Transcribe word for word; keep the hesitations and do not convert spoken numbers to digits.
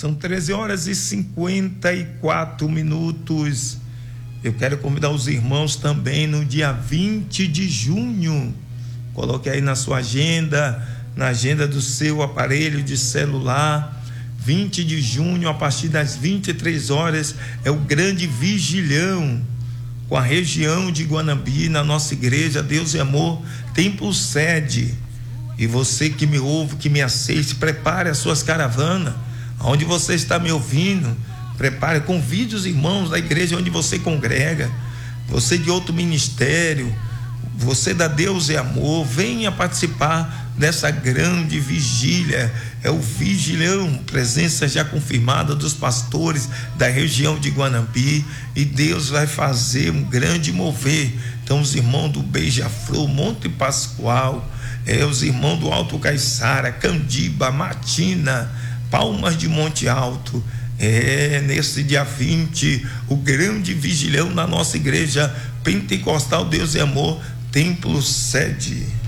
São treze horas e cinquenta e quatro minutos. Eu quero convidar os irmãos também no dia vinte de junho. Coloque aí na sua agenda, na agenda do seu aparelho de celular. vinte de junho, a partir das vinte e três horas, é o grande vigilhão com a região de Guanambi, na nossa igreja Deus e Amor, Templo Sede. E você que me ouve, que me assiste, prepare as suas caravanas. Onde você está me ouvindo, prepare, convide os irmãos da igreja onde você congrega, você de outro ministério, você da Deus e Amor, venha participar dessa grande vigília. É o vigilhão, presença já confirmada dos pastores da região de Guanambi, e Deus vai fazer um grande mover. Então os irmãos do Beija-Flor, Monte Pascoal, é, os irmãos do Alto Caiçara, Candiba, Matina, Palmas de Monte Alto, é nesse dia vinte, o grande vigilhão na nossa igreja pentecostal Deus e Amor, Templo Sede.